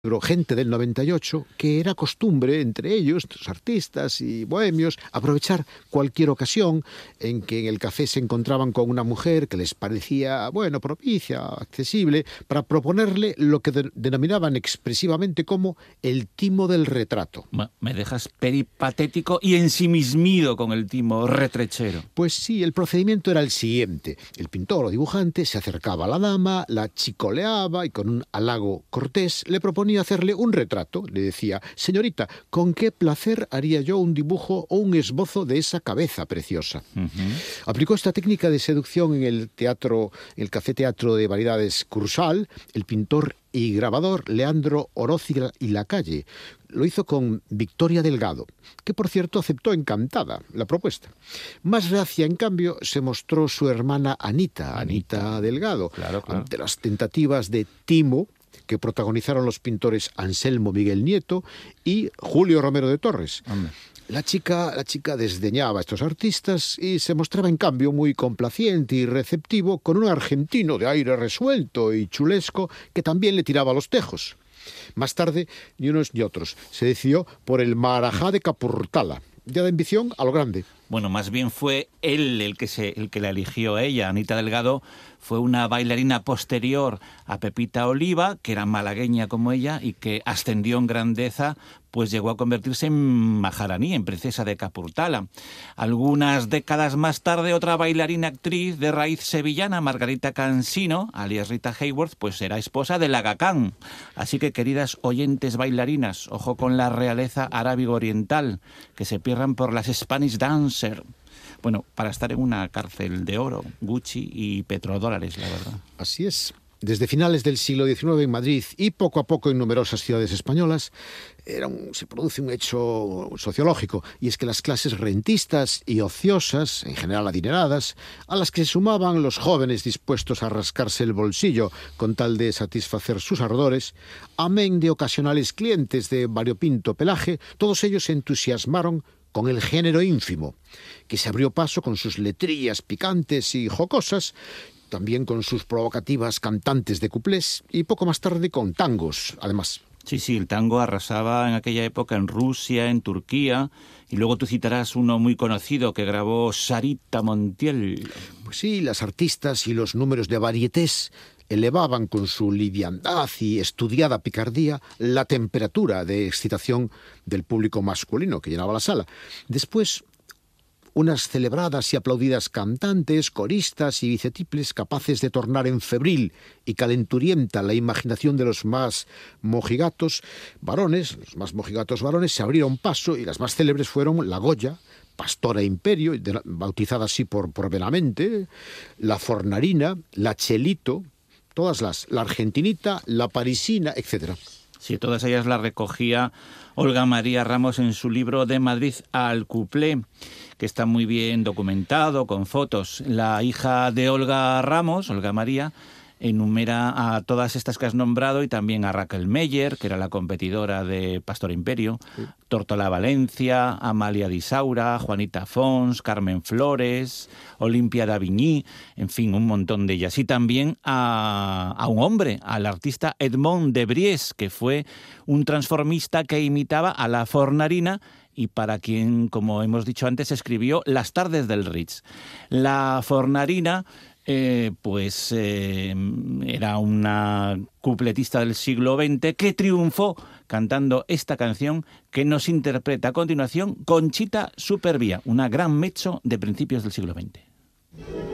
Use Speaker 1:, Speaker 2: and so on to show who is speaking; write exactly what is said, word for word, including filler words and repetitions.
Speaker 1: Gente del noventa y ocho, que era costumbre entre ellos, los artistas y bohemios, aprovechar cualquier ocasión en que en el café se encontraban con una mujer que les parecía, bueno, propicia, accesible, para proponerle lo que de- denominaban expresivamente como el timo del retrato.
Speaker 2: Me dejas peripatético y ensimismido con el timo retrechero.
Speaker 1: Pues sí, el procedimiento era el siguiente. El pintor o dibujante se acercaba a la dama, la chicoleaba y con un halago cortés le proponía hacerle un retrato. Le decía: señorita, ¿con qué placer haría yo un dibujo o un esbozo de esa cabeza preciosa?
Speaker 2: Uh-huh.
Speaker 1: Aplicó esta técnica de seducción en el teatro, el Café Teatro de Variedades Cursal, el pintor y grabador Leandro Oroz y Lacalle. Lo hizo con Victoria Delgado, que por cierto aceptó encantada la propuesta. Más reacia, en cambio, se mostró su hermana Anita, Anita, Anita Delgado,
Speaker 2: claro, claro.
Speaker 1: ante las tentativas de timo que protagonizaron los pintores Anselmo Miguel Nieto y Julio Romero de Torres.
Speaker 2: Hombre.
Speaker 1: La chica, la chica desdeñaba a estos artistas y se mostraba en cambio muy complaciente y receptivo con un argentino de aire resuelto y chulesco que también le tiraba los tejos. Más tarde, ni unos ni otros, se decidió por el Marajá de Capurtala, ya de ambición a lo grande.
Speaker 2: Bueno, más bien fue él el que, se, el que la eligió a ella. Anita Delgado fue una bailarina posterior a Pepita Oliva, que era malagueña como ella y que ascendió en grandeza, pues llegó a convertirse en maharaní, en princesa de Capurtala. Algunas décadas más tarde, otra bailarina actriz de raíz sevillana, Margarita Cansino, alias Rita Hayworth, pues era esposa de Aga Khan. Así que, queridas oyentes bailarinas, ojo con la realeza arábigo oriental, que se pierdan por las Spanish Dance. Bueno, para estar en una cárcel de oro, Gucci y petrodólares, la verdad.
Speaker 1: Así es. Desde finales del siglo diecinueve en Madrid y poco a poco en numerosas ciudades españolas, era un, se produce un hecho sociológico, y es que las clases rentistas y ociosas, en general adineradas, a las que se sumaban los jóvenes dispuestos a rascarse el bolsillo con tal de satisfacer sus ardores, amén de ocasionales clientes de variopinto pelaje, todos ellos se entusiasmaron con el género ínfimo, que se abrió paso con sus letrillas picantes y jocosas, también con sus provocativas cantantes de cuplés y poco más tarde con tangos, además.
Speaker 2: Sí, sí, el tango arrasaba en aquella época en Rusia, en Turquía, y luego tú citarás uno muy conocido que grabó Sarita Montiel.
Speaker 1: Pues sí, las artistas y los números de varietés elevaban con su liviandad y estudiada picardía la temperatura de excitación del público masculino que llenaba la sala. Después, unas celebradas y aplaudidas cantantes, coristas y bicetiples capaces de tornar en febril y calenturienta la imaginación de los más mojigatos varones, los más mojigatos varones se abrieron paso, y las más célebres fueron la Goya, Pastora Imperio, bautizada así por, por Benavente, la Fornarina, la Chelito, todas las, la Argentinita, la Parisina, etcétera.
Speaker 2: Sí, todas ellas las recogía Olga María Ramos en su libro De Madrid al Cuplé, que está muy bien documentado, con fotos. La hija de Olga Ramos, Olga María, enumera a todas estas que has nombrado y también a Raquel Meyer, que era la competidora de Pastor Imperio, sí. Tórtola Valencia, Amalia Di Saura, Juanita Fons, Carmen Flores, Olimpia d'Avigny, en fin, un montón de ellas. Y también a, a un hombre, al artista Edmond de Bries, que fue un transformista que imitaba a la Fornarina y para quien, como hemos dicho antes, escribió Las tardes del Ritz. La Fornarina Eh, pues eh, era una cupletista del siglo veinte que triunfó cantando esta canción que nos interpreta a continuación Conchita Supervía, una gran mezzo de principios del siglo veinte.